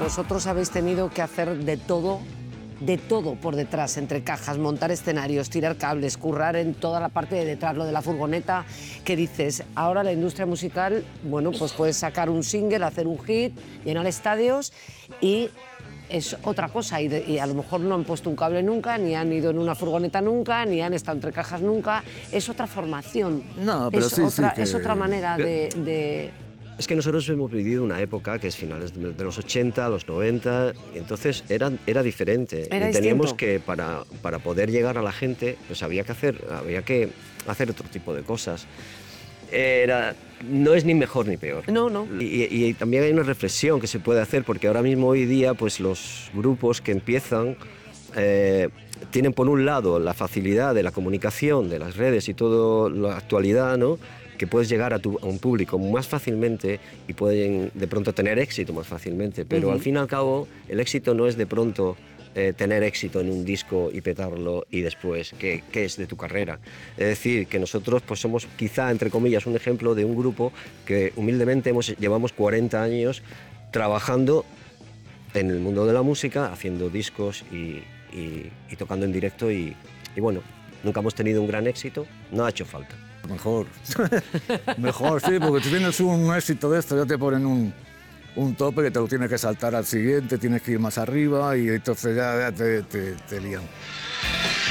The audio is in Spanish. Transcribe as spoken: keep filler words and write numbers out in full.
vosotros habéis tenido que hacer de todo, de todo por detrás, entre cajas, montar escenarios, tirar cables, currar en toda la parte de detrás, lo de la furgoneta, que dices, ahora la industria musical, bueno, pues puedes sacar un single, hacer un hit, llenar estadios y es otra cosa. Y, de, y a lo mejor no han puesto un cable nunca, ni han ido en una furgoneta nunca, ni han estado entre cajas nunca. Es otra formación, no, pero es, sí, otra, sí que... es otra manera de... de Es que nosotros hemos vivido una época que es finales de los ochenta, los noventa, y entonces era, era diferente. Era y teníamos distinto. que, para, para poder llegar a la gente, pues había que hacer, había que hacer otro tipo de cosas. Era, no es ni mejor ni peor. No, no. Y, y, y también hay una reflexión que se puede hacer, porque ahora mismo, hoy día, pues los grupos que empiezan eh, tienen por un lado la facilidad de la comunicación, de las redes y toda la actualidad, ¿no?, que puedes llegar a, tu, a un público más fácilmente y pueden de pronto tener éxito más fácilmente, pero Uh-huh. al fin y al cabo el éxito no es de pronto eh, tener éxito en un disco y petarlo y después ¿qué, qué es de tu carrera? Es decir, que nosotros pues somos quizá, entre comillas, un ejemplo de un grupo que humildemente hemos, llevamos cuarenta años trabajando en el mundo de la música, haciendo discos y, y, y tocando en directo y, y bueno, nunca hemos tenido un gran éxito, no ha hecho falta. Mejor, mejor, sí, porque tú tienes un éxito de esto, ya te ponen un, un tope que te lo tienes que saltar al siguiente, tienes que ir más arriba y entonces ya, ya te, te, te lían.